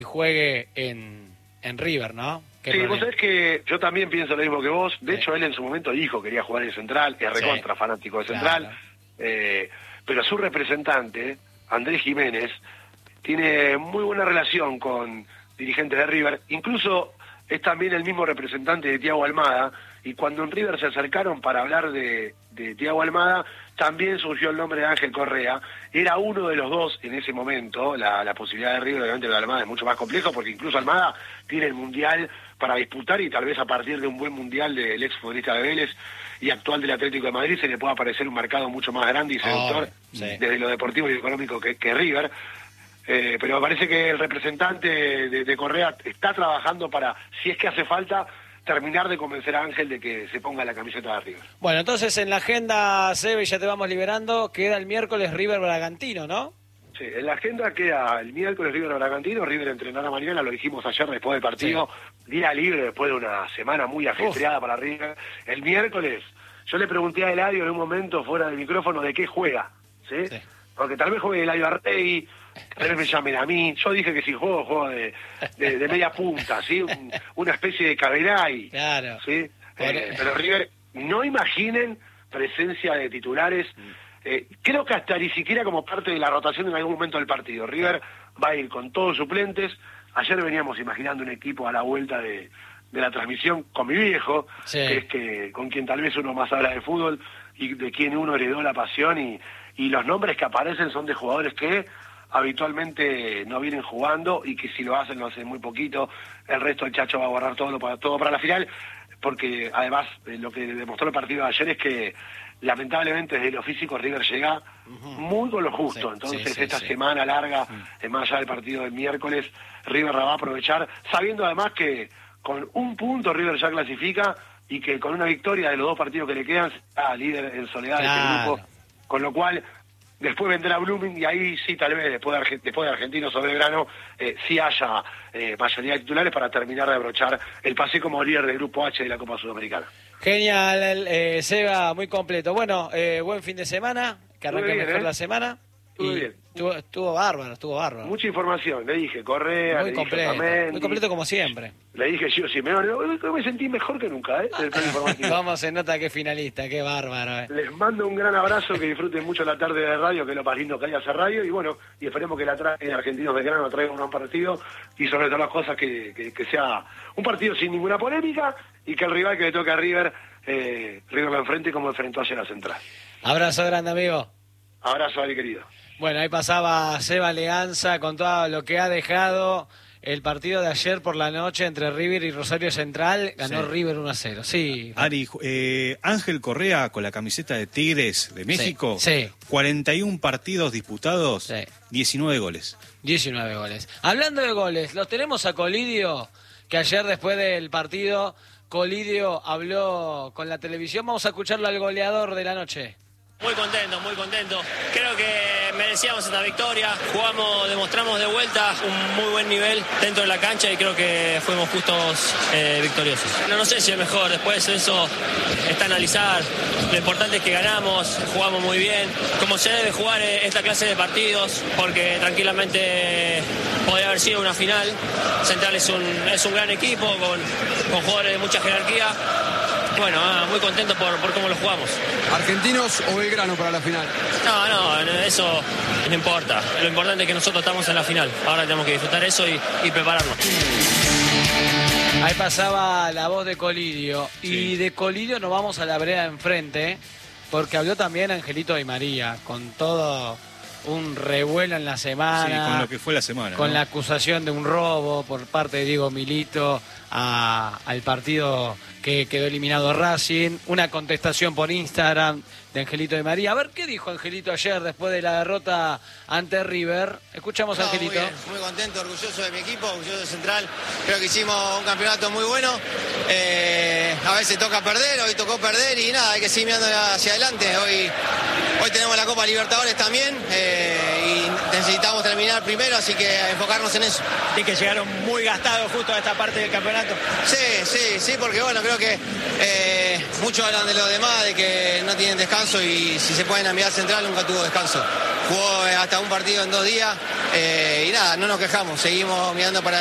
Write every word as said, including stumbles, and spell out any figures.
juegue en, en River, ¿no? Sí, vos sabés que yo también pienso lo mismo que vos. De sí. hecho, él en su momento dijo que quería jugar en Central, es recontra sí. fanático de Central. Claro. Eh, pero su representante, Andrés Jiménez, tiene muy buena relación con dirigentes de River. Incluso es también el mismo representante de Thiago Almada. Y cuando en River se acercaron para hablar de, de Thiago Almada, también surgió el nombre de Ángel Correa. Era uno de los dos en ese momento. La, la posibilidad de River, obviamente, de Almada es mucho más complejo, porque incluso Almada tiene el Mundial para disputar, y tal vez a partir de un buen Mundial del ex futbolista de Vélez y actual del Atlético de Madrid se le pueda aparecer un mercado mucho más grande y seductor oh, sí. desde lo deportivo y económico que, que River. Eh, pero me parece que el representante de, de Correa está trabajando para, si es que hace falta, terminar de convencer a Ángel de que se ponga la camiseta de River. Bueno, entonces en la agenda, Sebe, ya te vamos liberando, queda el miércoles River Bragantino, ¿no? Sí, en la agenda queda el miércoles River Bragantino. River entrenará mañana, lo dijimos ayer después del partido, sí. día libre después de una semana muy ajetreada Uf. para River. El miércoles, yo le pregunté a Eladio en un momento fuera del micrófono de qué juega, ¿sí? sí. Porque tal vez juegue Eladio Artegui, tal vez me llamen a mí. Yo dije que si juego, juego de, de, de media punta, ¿sí? Un, una especie de Caberay, claro. ¿sí? Eh, pero River, no imaginen presencia de titulares. Eh, creo que hasta ni siquiera como parte de la rotación en algún momento del partido. River va a ir con todos suplentes. Ayer veníamos imaginando un equipo a la vuelta de, de la transmisión con mi viejo, sí. que es que con quien tal vez uno más habla de fútbol y de quien uno heredó la pasión, y, y los nombres que aparecen son de jugadores que habitualmente no vienen jugando y que si lo hacen lo hacen muy poquito. El resto el Chacho va a guardar todo para, todo para la final, porque además eh, lo que demostró el partido de ayer es que lamentablemente desde lo físico River llega uh-huh. muy con lo justo. Sí, entonces sí, sí, esta sí. semana larga, uh-huh. más allá del partido del miércoles, River la va a aprovechar, sabiendo además que con un punto River ya clasifica y que con una victoria de los dos partidos que le quedan está líder en soledad claro. de este grupo, con lo cual después vendrá Blooming y ahí sí tal vez después de, Arge- después de Argentino sobre Belgrano eh, sí haya eh, mayoría de titulares para terminar de abrochar el pase como líder del grupo H de la Copa Sudamericana. Genial, eh, Seba, muy completo. Bueno, eh, buen fin de semana, que arranque bien, mejor ¿eh? la semana. Estuvo bien. Estuvo, estuvo bárbaro, estuvo bárbaro. Mucha información, le dije Correa, muy le completo, dije Otamendi, muy completo como siempre. Le dije yo, sí, me, me sentí mejor que nunca, ¿eh? Del plan informativo. Cómo se nota que es finalista, qué bárbaro. ¿eh? Les mando un gran abrazo, que disfruten mucho la tarde de radio, que es lo más lindo que hay hacer radio, y bueno, y esperemos que la tra- en Argentinos Belgrano traiga un gran partido, y sobre todas las cosas que, que, que sea un partido sin ninguna polémica, y que el rival que le toque a River, eh, River lo enfrente como enfrentó ayer a Central. Abrazo grande, amigo. Abrazo, Ali, querido. Bueno, ahí pasaba Seba Leanza con todo lo que ha dejado el partido de ayer por la noche entre River y Rosario Central. Ganó sí. River uno a cero. Sí. Ari, eh, Ángel Correa con la camiseta de Tigres de México. Sí. sí. cuarenta y uno partidos disputados, sí. diecinueve goles. diecinueve goles. Hablando de goles, los tenemos a Colidio, que ayer después del partido, Colidio habló con la televisión. Vamos a escucharlo al goleador de la noche. Muy contento, muy contento. Creo que merecíamos esta victoria. Jugamos, demostramos de vuelta un muy buen nivel dentro de la cancha y creo que fuimos justos eh, victoriosos. No, no sé si es mejor, después eso está a analizar. Lo importante es que ganamos, jugamos muy bien. Como se debe jugar esta clase de partidos, porque tranquilamente podría haber sido una final. Central es un, es un gran equipo con, con jugadores de mucha jerarquía. Bueno, ah, muy contento por, por cómo lo jugamos. ¿Argentinos o Belgrano para la final? No, no, eso no importa. Lo importante es que nosotros estamos en la final. Ahora tenemos que disfrutar eso y, y prepararnos. Ahí pasaba la voz de Colidio. Sí. Y de Colidio nos vamos a la vereda enfrente, porque habló también Angelito Di María, con todo un revuelo en la semana. Sí, con lo que fue la semana. Con ¿no? la acusación de un robo por parte de Diego Milito a, al partido que quedó eliminado Racing. Una contestación por Instagram de Angelito Di María. A ver, ¿qué dijo Angelito ayer después de la derrota ante River? Escuchamos a no, Angelito. Muy bien, muy contento, orgulloso de mi equipo, orgulloso de Central. Creo que hicimos un campeonato muy bueno. Eh, a veces toca perder, hoy tocó perder y nada, hay que seguir mirando hacia adelante. Hoy, hoy tenemos la Copa Libertadores también eh, y necesitamos terminar primero, así que enfocarnos en eso. Y que llegaron muy gastados justo a esta parte del campeonato. Sí, sí, sí, porque bueno, creo que eh, muchos hablan de los demás, de que no tienen descanso y si se pueden a mirar Central nunca tuvo descanso. Jugó hasta un partido en dos días eh, y nada, no nos quejamos, seguimos mirando para